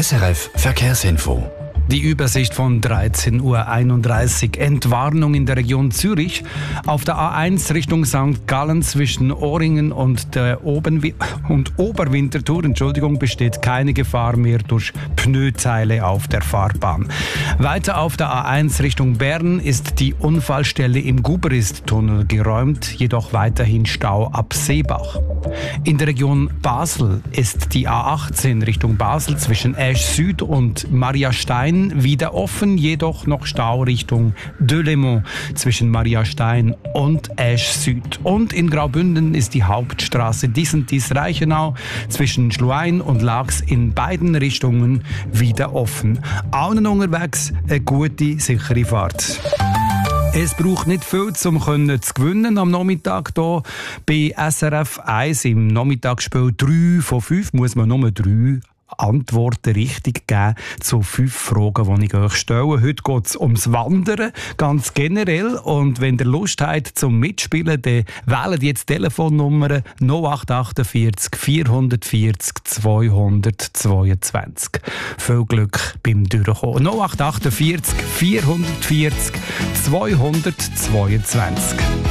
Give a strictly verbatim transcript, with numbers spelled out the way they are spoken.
S R F Verkehrsinfo. Die Übersicht von dreizehn Uhr einunddreißig. Entwarnung in der Region Zürich. Auf der A eins Richtung Sankt Gallen zwischen Ohringen und der Obenwi- und Oberwinterthur Entschuldigung, besteht keine Gefahr mehr durch Pneuteile auf der Fahrbahn. Weiter auf der A eins Richtung Bern ist die Unfallstelle im Gubrist-Tunnel geräumt, jedoch weiterhin Stau ab Seebach. In der Region Basel ist die A achtzehn Richtung Basel zwischen Esch Süd und Mariastein wieder offen, jedoch noch Stau Richtung Delémont zwischen Mariastein und Esch Süd. Und in Graubünden ist die Hauptstraße Disentis-Reichenau zwischen Schluein und Laax in beiden Richtungen wieder offen. Allen unterwegs eine gute, sichere Fahrt. Es braucht nicht viel, um zu gewinnen am Nachmittag hier bei S R F eins. Im Nachmittagsspiel drei von fünf muss man nur drei Antworten richtig geben zu fünf Fragen, die ich euch stelle. Heute geht es ums Wandern, ganz generell. Und wenn ihr Lust habt zum Mitspielen, dann wählt jetzt die Telefonnummer null acht achtundvierzig vierhundertvierzig zweihundertzweiundzwanzig. Viel Glück beim Durchkommen. null acht achtundvierzig vierhundertvierzig zweihundertzweiundzwanzig.